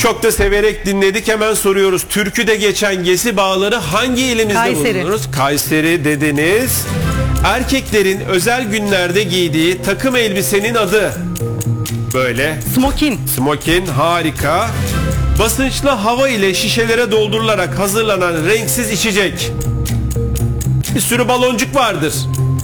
Çok da severek dinledik. Hemen soruyoruz. Türküde geçen Gezi Bağları hangi ilimizde Kayseri. bulunur? Kayseri dediniz. Erkeklerin özel günlerde giydiği takım elbisenin adı. Böyle. Smokin. Smokin, harika. Basınçlı hava ile şişelere doldurularak hazırlanan renksiz içecek. Bir sürü baloncuk vardır.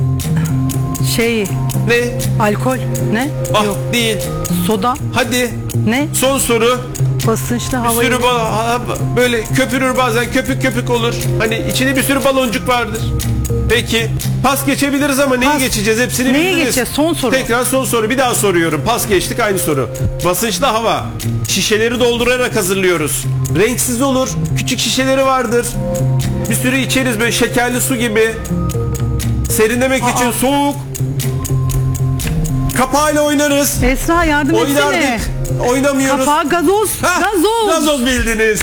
Ne? Alkol. Ne? Ah, Yok. değil. Soda. Hadi. Ne? Son soru. Basınçlı Bir hava. sürü böyle köpürür, bazen köpük köpük olur. Hani içinde bir sürü baloncuk vardır. Peki. Pas geçebiliriz ama neyi Pas. geçeceğiz? Hepsini Neye bildiniz. geçeceğiz? Son soru. Tekrar son soru. Bir daha soruyorum. Pas geçtik, aynı soru. Basınçlı hava. Şişeleri doldurarak hazırlıyoruz. Renksiz olur. Küçük şişeleri vardır. Bir sürü içeriz böyle şekerli su gibi. Serinlemek için soğuk. Kapağıyla oynarız. Esra yardım etsene. Oynardık. Oynamıyoruz. Kapağı gazoz. Ha, Gazoz. Gazoz bildiniz.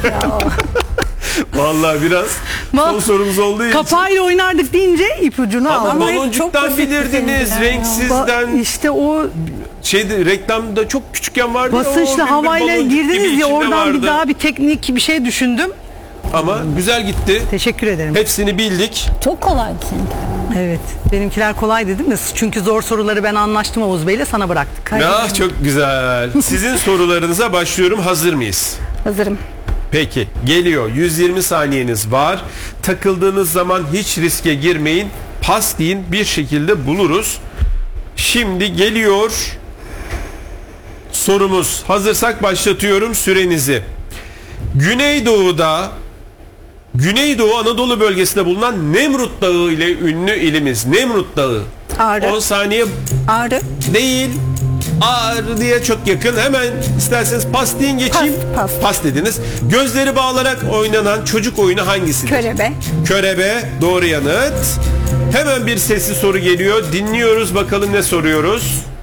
Vallahi biraz son sorumuz olduğu için. Kapağıyla oynardık deyince ipucunu Ama aldım. baloncuktan bilirdiniz, renksizden. İşte o Reklamda çok küçükken vardı ya, basınçlı o bir havayla baloncuk gibi girdiniz ya, içinde oradan vardı. bir daha bir teknik bir şey düşündüm. Ama güzel gitti. Teşekkür ederim. Hepsini bildik. Çok kolaydı seninki. Evet. Benimkiler kolay dedim de çünkü zor soruları ben anlaştım Oğuz Bey'le, sana bıraktık. Ah, çok güzel. Sizin sorularınıza başlıyorum. Hazır mıyız? Hazırım. Peki, geliyor. 120 saniyeniz var. Takıldığınız zaman hiç riske girmeyin. Pas deyin, bir şekilde buluruz. Şimdi geliyor sorumuz. Hazırsak başlatıyorum sürenizi. Güneydoğu Anadolu bölgesinde bulunan Nemrut Dağı ile ünlü ilimiz. Nemrut Dağı. Ağrı. 10 saniye Ağrı. değil. Ağrı diye çok yakın. Hemen isterseniz pas deyin, geçeyim. Pas. Pas dediniz. Gözleri bağlarak oynanan çocuk oyunu hangisidir? Körebe. Körebe, doğru yanıt. Hemen bir sesli soru geliyor. Dinliyoruz, bakalım ne soruyoruz.